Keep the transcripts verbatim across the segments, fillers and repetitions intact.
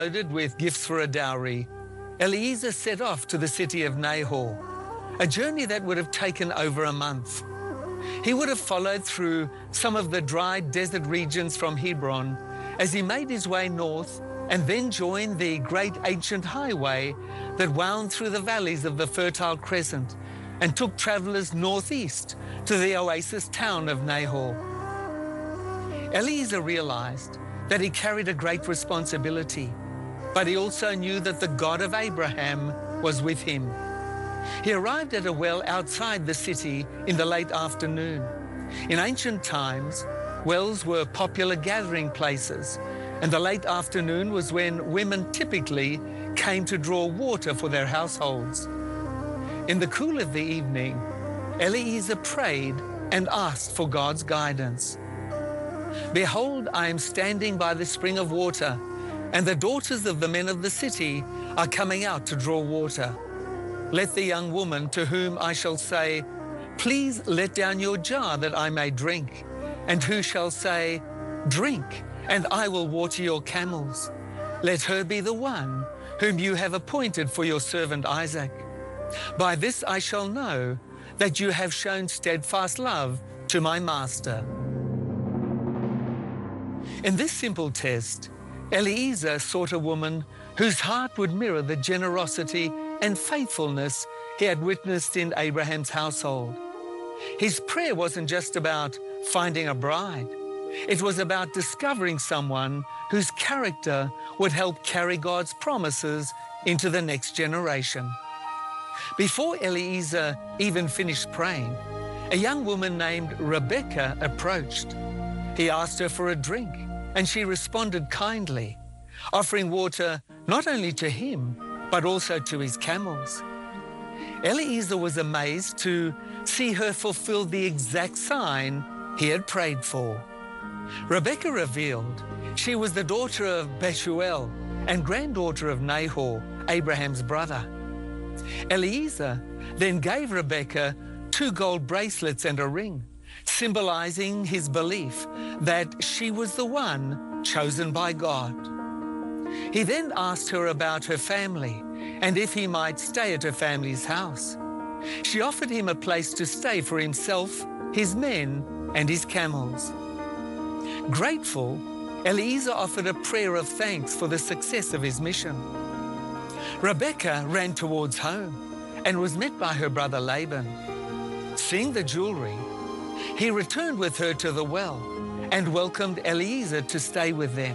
Loaded with gifts for a dowry, Eliezer set off to the city of Nahor, a journey that would have taken over a month. He would have followed through some of the dry desert regions from Hebron as he made his way north and then joined the great ancient highway that wound through the valleys of the Fertile Crescent and took travelers northeast to the oasis town of Nahor. Eliezer realized that he carried a great responsibility, but he also knew that the God of Abraham was with him. He arrived at a well outside the city in the late afternoon. In ancient times, wells were popular gathering places, and the late afternoon was when women typically came to draw water for their households. In the cool of the evening, Eliezer prayed and asked for God's guidance. "Behold, I am standing by the spring of water, and the daughters of the men of the city are coming out to draw water. Let the young woman to whom I shall say, 'Please let down your jar that I may drink,' and who shall say, 'Drink, and I will water your camels,' let her be the one whom you have appointed for your servant Isaac. By this I shall know that you have shown steadfast love to my master." In this simple test, Eliezer sought a woman whose heart would mirror the generosity and faithfulness he had witnessed in Abraham's household. His prayer wasn't just about finding a bride. It was about discovering someone whose character would help carry God's promises into the next generation. Before Eliezer even finished praying, a young woman named Rebecca approached. He asked her for a drink, and she responded kindly, offering water not only to him, but also to his camels. Eliezer was amazed to see her fulfill the exact sign he had prayed for. Rebecca revealed she was the daughter of Bethuel and granddaughter of Nahor, Abraham's brother. Eliezer then gave Rebecca two gold bracelets and a ring, symbolizing his belief that she was the one chosen by God. He then asked her about her family and if he might stay at her family's house. She offered him a place to stay for himself, his men, and his camels. Grateful, Eliezer offered a prayer of thanks for the success of his mission. Rebecca ran towards home and was met by her brother Laban. Seeing the jewelry, he returned with her to the well and welcomed Eliezer to stay with them.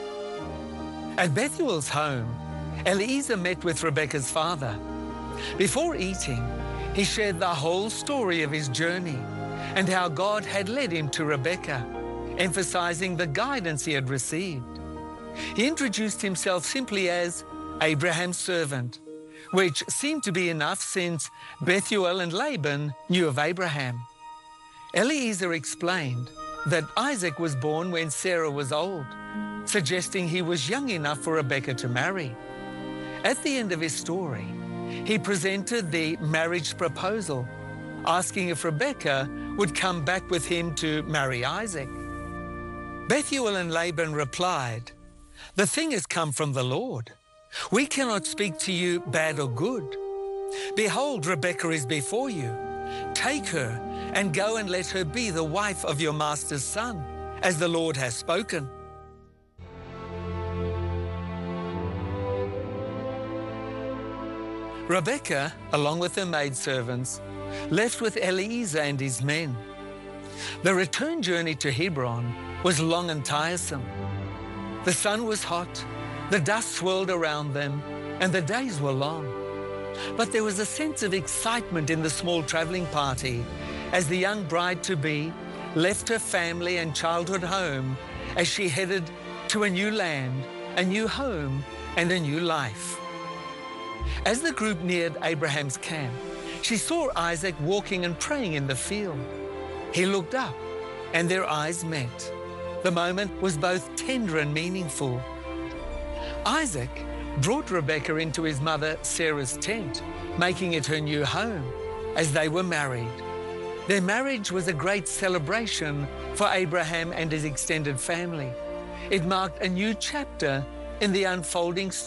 At Bethuel's home, Eliezer met with Rebecca's father. Before eating, he shared the whole story of his journey and how God had led him to Rebecca, emphasizing the guidance he had received. He introduced himself simply as Abraham's servant, which seemed to be enough since Bethuel and Laban knew of Abraham. Eliezer explained that Isaac was born when Sarah was old, suggesting he was young enough for Rebecca to marry. At the end of his story, he presented the marriage proposal, asking if Rebecca would come back with him to marry Isaac. Bethuel and Laban replied, "The thing has come from the Lord. We cannot speak to you bad or good. Behold, Rebecca is before you. Take her and go and let her be the wife of your master's son, as the Lord has spoken." Rebecca, along with her maidservants, left with Eliezer and his men. The return journey to Hebron was long and tiresome. The sun was hot, the dust swirled around them, and the days were long. But there was a sense of excitement in the small traveling party as the young bride-to-be left her family and childhood home as she headed to a new land, a new home, and a new life. As the group neared Abraham's camp, she saw Isaac walking and praying in the field. He looked up, and their eyes met. The moment was both tender and meaningful. Isaac brought Rebecca into his mother Sarah's tent, making it her new home, as they were married. Their marriage was a great celebration for Abraham and his extended family. It marked a new chapter in the unfolding